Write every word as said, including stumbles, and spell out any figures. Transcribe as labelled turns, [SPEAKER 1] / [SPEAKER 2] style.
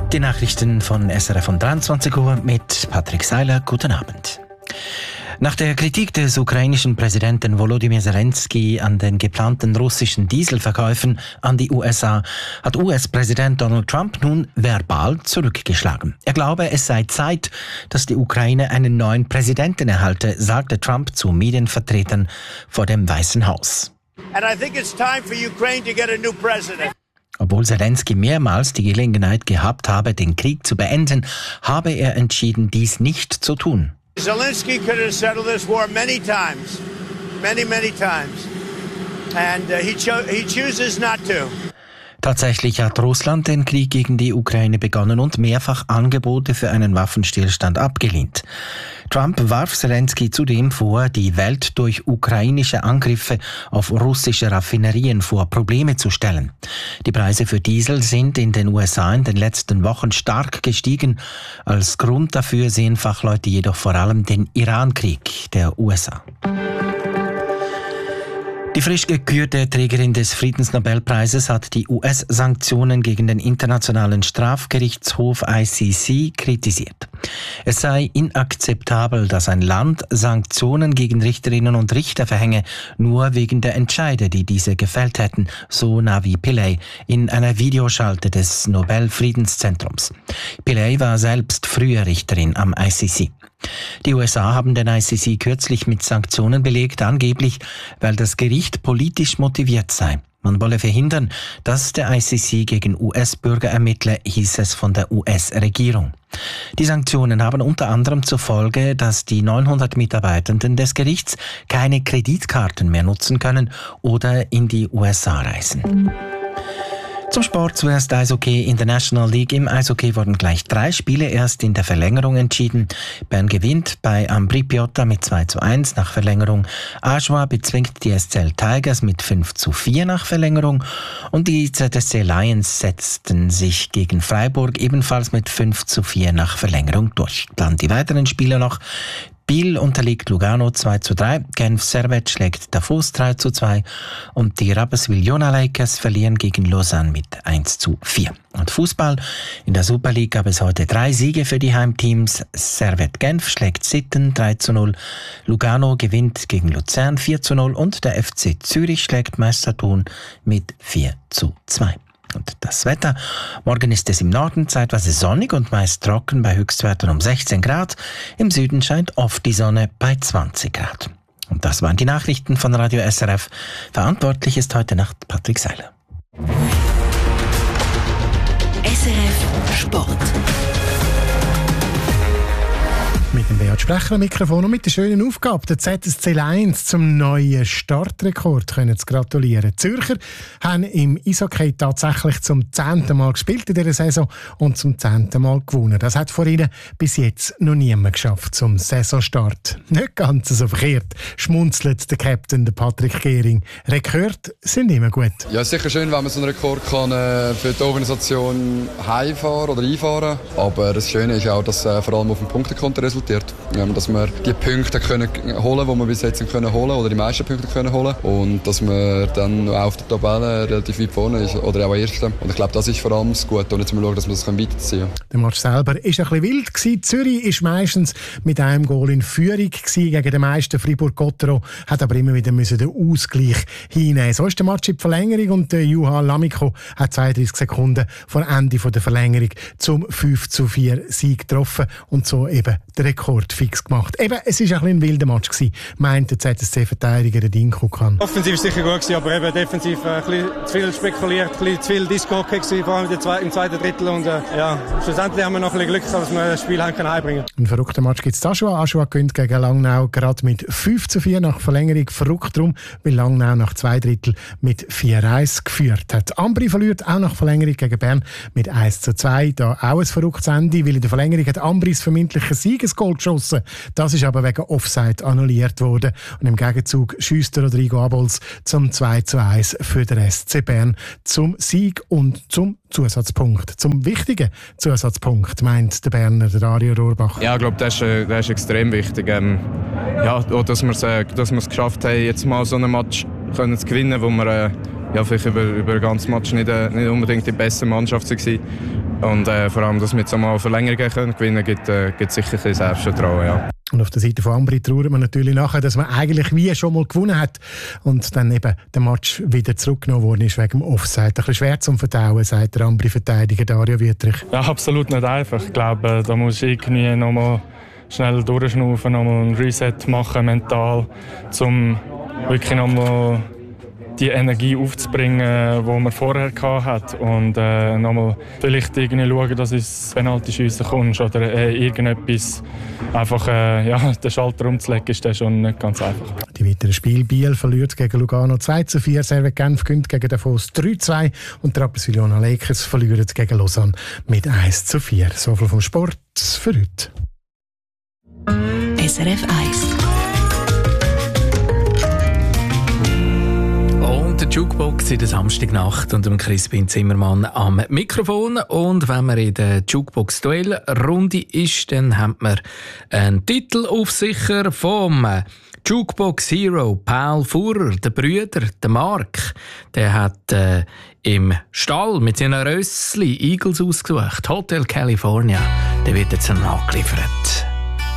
[SPEAKER 1] Die Nachrichten von S R F um dreiundzwanzig Uhr mit Patrick Seiler. Guten Abend. Nach der Kritik des ukrainischen Präsidenten Volodymyr Zelensky an den geplanten russischen Dieselverkäufen an die U S A hat U S-Präsident Donald Trump nun verbal zurückgeschlagen. Er glaube, es sei Zeit, dass die Ukraine einen neuen Präsidenten erhalte, sagte Trump zu Medienvertretern vor dem Weißen Haus.
[SPEAKER 2] And I think it's time for Ukraine to get a new president.
[SPEAKER 1] Obwohl Zelensky mehrmals die Gelegenheit gehabt habe, den Krieg zu beenden, habe er entschieden, dies nicht zu tun.
[SPEAKER 2] Zelensky could have settled this war many times, many, many times, and uh, he, cho- he chooses not to.
[SPEAKER 1] Tatsächlich hat Russland den Krieg gegen die Ukraine begonnen und mehrfach Angebote für einen Waffenstillstand abgelehnt. Trump warf Zelensky zudem vor, die Welt durch ukrainische Angriffe auf russische Raffinerien vor Probleme zu stellen. Die Preise für Diesel sind in den U S A in den letzten Wochen stark gestiegen. Als Grund dafür sehen Fachleute jedoch vor allem den Irankrieg der U S A. Die frisch gekürte Trägerin des Friedensnobelpreises hat die U S-Sanktionen gegen den Internationalen Strafgerichtshof I C C kritisiert. Es sei inakzeptabel, dass ein Land Sanktionen gegen Richterinnen und Richter verhänge, nur wegen der Entscheide, die diese gefällt hätten, so Navi Pillay in einer Videoschalte des Nobel-Friedenszentrums. Pillay war selbst früher Richterin am I C C. Die U S A haben den I C C kürzlich mit Sanktionen belegt, angeblich, weil das Gericht politisch motiviert sei. Man wolle verhindern, dass der I C C gegen U S-Bürger ermittle, hieß es von der U S-Regierung. Die Sanktionen haben unter anderem zur Folge, dass die neunhundert Mitarbeitenden des Gerichts keine Kreditkarten mehr nutzen können oder in die U S A reisen. Zum Sport zuerst Eishockey in der National League. Im Eishockey wurden gleich drei Spiele erst in der Verlängerung entschieden. Bern gewinnt bei Ambri Piotta mit zwei zu eins nach Verlängerung. Ajoie bezwingt die S C L Tigers mit fünf zu vier nach Verlängerung. Und die Z S C Lions setzten sich gegen Freiburg ebenfalls mit fünf zu vier nach Verlängerung durch. Dann die weiteren Spiele noch. Biel unterliegt Lugano zwei zu drei, Genf Servette schlägt Davos drei zu zwei und die Rapperswil-Jona Lakers verlieren gegen Lausanne mit eins zu vier. Und Fußball. In der Super League gab es heute drei Siege für die Heimteams. Servette Genf schlägt Sitten drei zu null, Lugano gewinnt gegen Luzern vier zu null und der F C Zürich schlägt Meister Thun mit vier zu zwei. Und das Wetter. Morgen ist es im Norden zeitweise sonnig und meist trocken bei Höchstwerten um sechzehn Grad. Im Süden scheint oft die Sonne bei zwanzig Grad. Und das waren die Nachrichten von Radio S R F. Verantwortlich ist heute Nacht Patrick Seiler.
[SPEAKER 3] S R F Sport.
[SPEAKER 4] Mit dem Beat Sprecher am Mikrofon und mit der schönen Aufgabe, der Z S C Lions zum neuen Startrekord können zu gratulieren. Die Zürcher haben im Eishockey tatsächlich zum zehnten Mal gespielt in dieser Saison und zum zehnten Mal gewonnen. Das hat vor ihnen bis jetzt noch niemand geschafft zum Saisonstart. Nicht ganz so verkehrt, schmunzelt der Captain, der Patrick Gehring. Rekorde sind immer gut.
[SPEAKER 5] Ja, sicher schön, wenn man so einen Rekord kann, äh, für die Organisation heimfahren oder einfahren. Aber das Schöne ist auch, dass äh, vor allem auf dem Punktekonto resultiert. Dass wir die Punkte können holen, die wir bis jetzt können holen oder die meisten Punkte können holen und dass wir dann auch auf der Tabelle relativ weit vorne ist oder auch Erste. Und ich glaube, das ist vor allem das Gute und jetzt mal schauen, dass wir das weiterziehen können.
[SPEAKER 4] Der Match selber war ein bisschen wild gewesen. Zürich war meistens mit einem Goal in Führung gewesen gegen den Meister Fribourg-Gottero, hat aber immer wieder müssen den Ausgleich hinnehmen. So ist der Match in die Verlängerung und der Juha Lamiko hat zweiunddreißig Sekunden vor Ende der Verlängerung zum fünf zu vier Sieg getroffen und so eben der Rekord fix gemacht. Eben, es war ein, ein wilder Match gewesen, meint der Z S C-Verteidiger Dinko kann.
[SPEAKER 6] Offensiv war sicher gut gewesen, aber eben defensiv äh, ein bisschen zu viel spekuliert, ein bisschen zu viel Disco-Hockey gewesen, vor allem im zweiten Drittel und äh, ja, schlussendlich haben wir noch ein bisschen Glück, dass wir das Spiel heimbringen können.
[SPEAKER 4] Ein verrückter Match gibt es da schon. Ajoie gewinnt gegen Langnau gerade mit fünf zu vier nach Verlängerung. Verrückt darum, weil Langnau nach zwei Drittel mit vier eins geführt hat. Ambri verliert auch nach Verlängerung gegen Bern mit eins zu zwei. Da auch ein verrücktes Ende, weil in der Verlängerung hat Ambri das vermeintliche Siegesgoal geschossen. Das ist aber wegen Offside annulliert worden. Und im Gegenzug schiesst Rodrigo Abols zum zwei zu eins für den S C Bern zum Sieg und zum Zusatzpunkt. Zum wichtigen Zusatzpunkt, meint der Berner, der Dario Rohrbach.
[SPEAKER 7] Ja, ich glaube, das ist, das ist extrem wichtig. Ähm, ja, auch, dass wir es äh, geschafft haben, jetzt mal so einen Match können zu gewinnen, wo wir äh, ja, vielleicht über, über den ganzen Match nicht, äh, nicht unbedingt die beste Mannschaft waren. Und äh, vor allem, dass wir jetzt mal Verlängerungen können gewinnen können, gibt, äh, gibt sicher ein Selbstvertrauen. Ja.
[SPEAKER 4] Und auf der Seite von Ambri trauert man natürlich nachher, dass man eigentlich wie schon mal gewonnen hat und dann eben der Match wieder zurückgenommen worden ist wegen dem Offside. Ein bisschen schwer zum Verdauen, sagt der Ambri-Verteidiger Dario Wüttrich.
[SPEAKER 8] Ja, absolut nicht einfach. Ich glaube, da muss ich irgendwie noch mal schnell durchschnaufen, noch mal ein Reset machen mental, um wirklich noch mal die Energie aufzubringen, die man vorher hatte. Und äh, nochmal vielleicht irgendwie schauen, dass ins Penaltyschiessen kommst oder äh, irgendetwas. Einfach äh, ja, den Schalter umzulegen, ist das schon nicht ganz einfach.
[SPEAKER 4] Die weiteren Spiele: Biel verliert gegen Lugano zwei zu vier, Servette Genf gewinnt gegen Davos drei zu zwei und die Rapperswil-Jona Lakers verlieren gegen Lausanne mit eins zu vier. So viel vom Sport für heute.
[SPEAKER 3] S R F eins.
[SPEAKER 1] Der Jukebox in der Samstagnacht und dem Crispin Zimmermann am Mikrofon. Und wenn man in der Jukebox-Duell-Runde ist, dann hat man einen Titel auf sicher vom Jukebox Hero Paul Fuhrer, der Brüder, der Mark. Der hat äh, im Stall mit seinen Rössli Eagles ausgesucht. Hotel California. Der wird jetzt nachgeliefert.